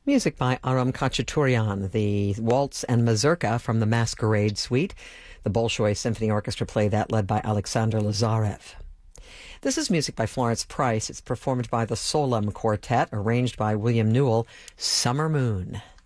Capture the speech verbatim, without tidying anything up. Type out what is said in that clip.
Music by Aram Khachaturian, the Waltz and Mazurka from the Masquerade Suite. The Bolshoi Symphony Orchestra play that, led by Alexander Lazarev. This is music by Florence Price. It's performed by the Solem Quartet, arranged by William Newell. Summer Moon.